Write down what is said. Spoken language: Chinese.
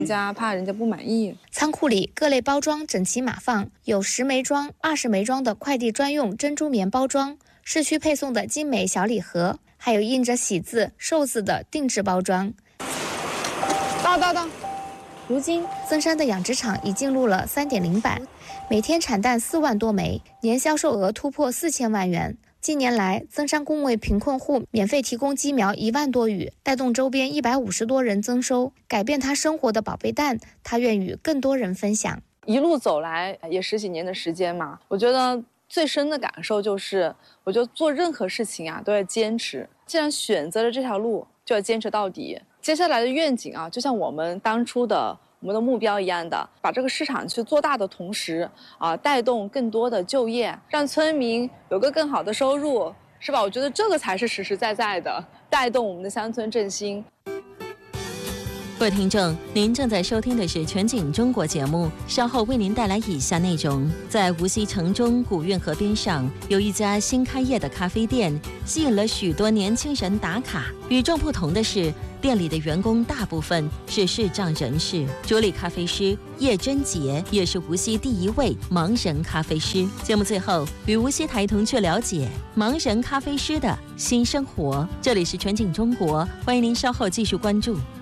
人家怕人家不满意。 仓库里各类包装整齐码放，有10枚装、20枚装的快递专用珍珠棉包装，市区配送的精美小礼盒，还有印着喜字、寿字的定制包装。 到。 如今，增山的养殖场已进入了3.0版，每天产蛋4万多枚，年销售额突破4000万元。近年来，增山共为贫困户免费提供鸡苗1万多羽，带动周边150多人增收，改变他生活的宝贝蛋，他愿与更多人分享。 一路走来也10几年的时间嘛，我觉得最深的感受就是，我觉得做任何事情啊都要坚持。既然选择了这条路，就要坚持到底。接下来的愿景啊，就像我们当初的我们的目标一样的，把这个市场去做大的同时啊，带动更多的就业，让村民有个更好的收入，是吧？我觉得这个才是实实在在的带动我们的乡村振兴。 各位听众，您正在收听的是全景中国节目，稍后为您带来以下内容。在无锡城中古运河边上，有一家新开业的咖啡店，吸引了许多年轻人打卡。与众不同的是，店里的员工大部分是视障人士。主理咖啡师叶贞杰也是无锡第1位盲人咖啡师。节目最后，与无锡台同去了解盲人咖啡师的新生活。这里是全景中国，欢迎您稍后继续关注。